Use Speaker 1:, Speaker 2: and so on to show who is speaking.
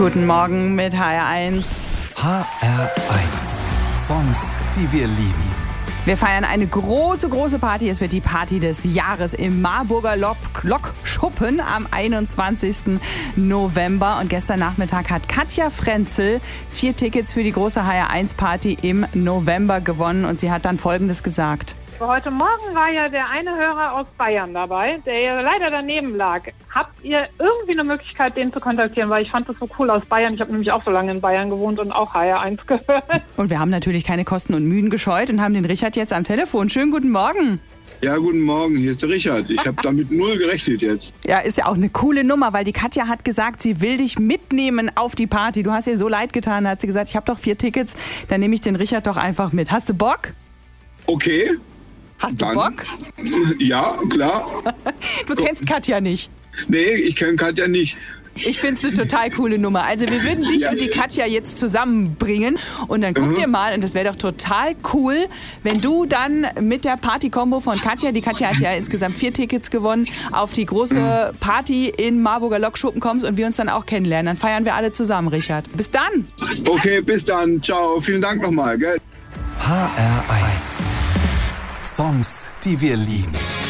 Speaker 1: Guten Morgen mit HR1.
Speaker 2: HR1. Songs, die wir lieben.
Speaker 1: Wir feiern eine große Party. Es wird die Party des Jahres im Marburger Lokschuppen am 21. November. Und gestern Nachmittag hat Katja Frenzel 4 Tickets für die große HR1-Party im November gewonnen. Und sie hat dann Folgendes gesagt.
Speaker 3: Heute Morgen war ja der eine Hörer aus Bayern dabei, der ja leider daneben lag. Habt ihr irgendwie eine Möglichkeit, den zu kontaktieren? Weil ich fand das so cool aus Bayern. Ich habe nämlich auch so lange in Bayern gewohnt und auch HR1 gehört.
Speaker 1: Und wir haben natürlich keine Kosten und Mühen gescheut und haben den Richard jetzt am Telefon. Schönen guten Morgen.
Speaker 4: Ja, guten Morgen, hier ist der Richard. Ich habe damit 0 gerechnet jetzt.
Speaker 1: Ja, ist ja auch eine coole Nummer, weil die Katja hat gesagt, sie will dich mitnehmen auf die Party. Du hast ihr so leid getan, da hat sie gesagt, ich habe doch 4 Tickets, dann nehme ich den Richard doch einfach mit. Hast du Bock?
Speaker 4: Okay.
Speaker 1: Hast du Bock?
Speaker 4: Ja, klar.
Speaker 1: Du kennst Katja nicht.
Speaker 4: Nee, ich kenne Katja nicht.
Speaker 1: Ich finde es eine total coole Nummer. Also wir würden dich und die Katja jetzt zusammenbringen und dann guck dir mal, und das wäre doch total cool, wenn du dann mit der Party-Kombo von Katja, die Katja hat ja insgesamt 4 Tickets gewonnen, auf die große Party in Marburger Lokschuppen kommst und wir uns dann auch kennenlernen. Dann feiern wir alle zusammen, Richard. Bis dann.
Speaker 4: Okay, bis dann. Ciao. Vielen Dank nochmal, gell?
Speaker 2: HR1. Songs, die wir lieben.